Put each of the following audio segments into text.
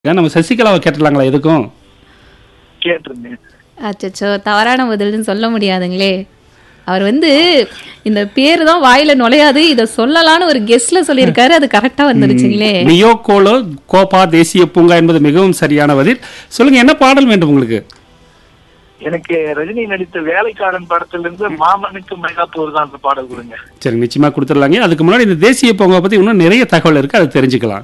நம்ம சசிகலாவை கேட்டலாங்களா எதுக்கும்? கேட்டிருந்தேன். அச்சச்சோ, தவறான பதில்னு சொல்ல முடியாதுங்களே. அவர் இந்த பேரு தான் வாயில நுழையாது, இத சொல்லலான்னு ஒரு கெஸ்ட்ல சொல்லியிருக்காரு, அது கரெக்டா வந்துருச்சுங்களே. நியோகோலோ கோபா தேசிய பூங்கா என்பது மிகவும் சரியான பதில். சொல்லுங்க, என்ன பாடல் வேண்டும் உங்களுக்கு? எனக்கு ரஜினி நடித்த வேலைக்காரன் படத்திலிருந்து மாமனுக்கு மெகாப்பூர் தான் அந்த பாடல் கொடுங்க. சரி, நிச்சயமா கொடுத்துடலாங்க. அதுக்கு முன்னாடி இந்த தேசிய பூங்கா பத்தி இன்னும் நிறைய தகவல் இருக்கு, அதை தெரிஞ்சுக்கலாம்.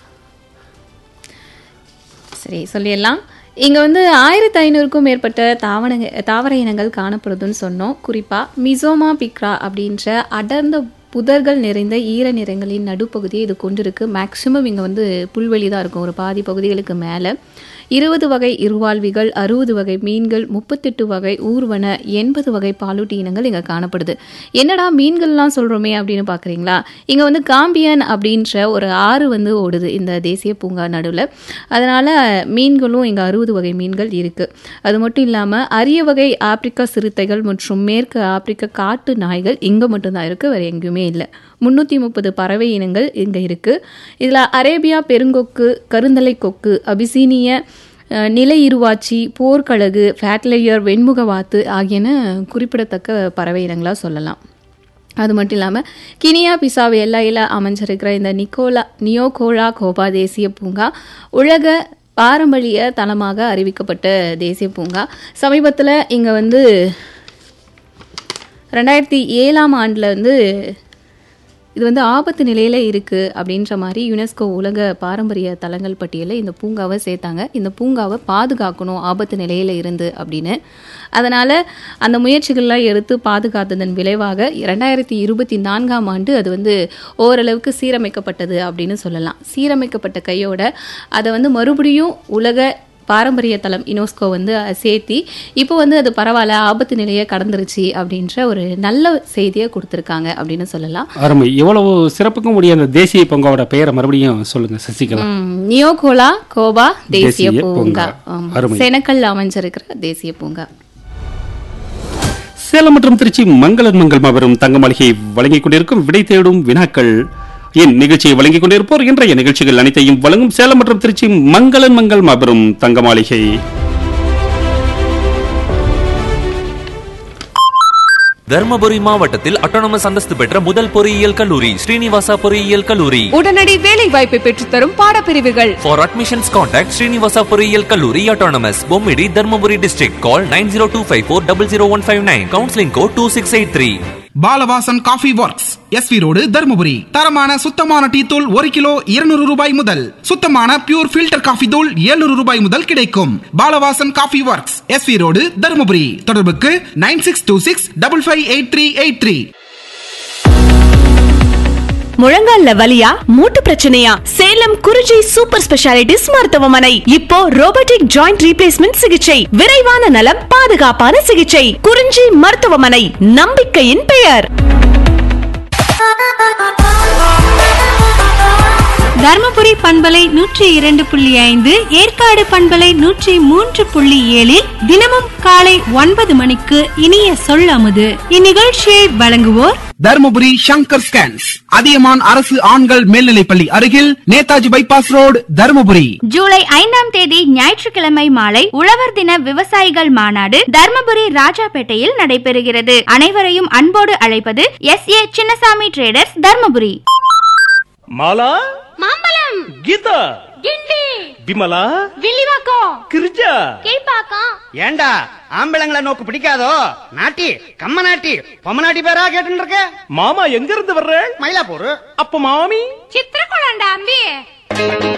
சரி, சொல்லிடலாம். இங்கே 1500க்கும் மேற்பட்ட தாவர இனங்கள் காணப்படுதுன்னு சொன்னோம். குறிப்பாக மிசோமா பிக்ரா அப்படின்ற அடர்ந்த புதர்கள் நிறைந்த ஈர நிறங்களின் நடுப்பகுதியை இது கொண்டிருக்கு. மேக்சிமம் இங்கே புல்வெளி தான் இருக்கும். ஒரு பாதி பகுதிகளுக்கு மேலே 20 வகை இருவாழ்விகள், 60 வகை மீன்கள், 38 வகை ஊர்வன, 80 வகை பாலூட்டி இனங்கள் இங்கே காணப்படுது. என்னடா மீன்கள்லாம் சொல்கிறோமே அப்படின்னு பார்க்குறீங்களா? இங்கே காம்பியன் அப்படின்ற ஒரு ஆறு ஓடுது இந்த தேசிய பூங்கா நடுவில். அதனால் மீன்களும் இங்கே 60 வகை மீன்கள் இருக்குது. அது மட்டும் இல்லாமல் அரிய வகை ஆப்பிரிக்க சிறுத்தைகள் மற்றும் மேற்கு ஆப்பிரிக்க காட்டு நாய்கள் இங்கே மட்டும்தான் இருக்குது, வேறு எங்கேயுமே இல்லை. 330 பறவை இனங்கள் இங்கே இருக்குது. இதில் அரேபியா பெருங்கொக்கு, கருந்தலை கொக்கு, அபிசீனிய நில இருவாச்சி, போர்க்கழகு, ஃபிளாட்லேயர், வெண்முகவாத்து ஆகியன குறிப்பிடத்தக்க பறவை இனங்களாக சொல்லலாம். அது மட்டும் இல்லாமல் கினியா பிசாவு எல்லையில் அமைஞ்சிருக்கிற இந்த நியோகோலா கோபா தேசிய பூங்கா உலக பாரம்பரிய தலமாக அறிவிக்கப்பட்ட தேசிய பூங்கா. சமீபத்தில் இங்கே 2007ஆம் ஆண்டில் இது ஆபத்து நிலையில் இருக்குது அப்படின்ற மாதிரி யுனெஸ்கோ உலக பாரம்பரிய தலங்கள் பட்டியலில் இந்த பூங்காவை சேர்த்தாங்க. இந்த பூங்காவை பாதுகாக்கணும் ஆபத்து நிலையில் இருந்து அப்படின்னு. அதனால் அந்த முயற்சிகள்லாம் எடுத்து பாதுகாத்ததன் விளைவாக 2024ஆம் ஆண்டு அது ஓரளவுக்கு சீரமைக்கப்பட்டது அப்படின்னு சொல்லலாம். சீரமைக்கப்பட்ட கையோட அதை மறுபடியும் உலக பாரம்பரிய தலம் யுனெஸ்கோ சேர்த்தி இப்போ அது பரவாயில்ல, ஆபத்து நிலையை கடந்துருச்சு அப்படின்ற ஒரு நல்ல செய்தியை கொடுத்துருக்காங்க அப்படின்னு சொல்லலாம். அருமை. எவ்வளவு சிறப்புக்கும் முடிய அந்த தேசிய பூங்காவோட பெயரை மறுபடியும் சொல்லுங்க சசிகலா. நியோகோலா கோபா தேசிய பூங்கா, செனக்கல் அமைஞ்சிருக்கிற தேசிய பூங்கா. சேலம் மற்றும் திருச்சி மங்களன் மங்கள் மாபெரும் தங்க மாளிகை வழங்கிக் கொண்டிருக்கும் விடை தேடும் வினாக்கள் நிகழ்ச்சியை வழங்கிக் கொண்டிருப்போர். இன்றைய நிகழ்ச்சிகள் அனைத்தையும் வழங்கும் சேலம் மற்றும் திருச்சி மங்களன் மங்கள் மாபெரும் தங்க மாளிகை. தர்மபுரி மாவட்டத்தில் அட்டானமஸ் அந்தஸ்து பெற்ற முதல் பொறியியல் கல்லூரி ஸ்ரீனிவாசா பொறியியல் கல்லூரி. உடனடி வேலை வாய்ப்பை பெற்றுத்தரும் பாடப்பிரிவுகள். For admissions contact ஸ்ரீனிவாசா பொறியியல் கல்லூரி autonomous, Bommidi, Dharmapuri district. Call 9025400159. Counseling code 2683. Balavasan coffee works, SV road, Dharmapuri. தரமான சுத்தமான டீ தூள் 1 கிலோ 200 ரூபாய் முதல். சுத்தமான பியூர் ஃபில்டர் காஃபி தூள் 700 ரூபாய் முதல் கிடைக்கும். Balavasan coffee works, SV road, Dharmapuri. தொடர்புக்கு 9626558383. முழங்கால்ல வலியா, மூட்டு பிரச்சனையா? சேலம் குறிஞ்சி சூப்பர் ஸ்பெஷாலிட்டிஸ் மருத்துவமனை இப்போ ரோபோட்டிக் ஜாயிண்ட் ரீப்ளேஸ்மெண்ட் சிகிச்சை. விரைவான நலம், பாதுகாப்பான சிகிச்சை. குறிஞ்சி மருத்துவமனை, நம்பிக்கையின் பெயர். தர்மபுரி பண்பலை 102.5, ஏற்காடு பண்பலை 103.7 தினமும் காலை 9 மணிக்கு இனிய சொல்லாமது. இந்நிகழ்ச்சியை வழங்குவோர் தர்மபுரி சங்கர் ஸ்கேன்ஸ், அதியமான் அரசு ஆண்கள் மேல்நிலைப்பள்ளி அருகில், நேதாஜி பைபாஸ் ரோடு, தர்மபுரி. ஜூலை 5ஆம் தேதி ஞாயிற்றுக்கிழமை மாலை உழவர் தின விவசாயிகள் மாநாடு தர்மபுரி ராஜாபேட்டையில் நடைபெறுகிறது. அனைவரையும் அன்போடு அழைப்பது SA சின்னசாமி ட்ரேடர்ஸ், தர்மபுரி. மாலா, மாம்பழம், கீதா, கிண்டி, விமலா, வில்லிவாக்கம், கிருஜா, கீழ்பாக்கம். ஏண்டா ஆம்பளங்களை நோக்கு பிடிக்காதோ? நாட்டி கம்ம நாட்டி பொம்ம நாட்டி பேரா கேட்டு இருக்க. மாமா எங்க இருந்து வர்ற? மயிலாப்பூர். அப்ப மாமி சித்திரகுளம் அம்பி.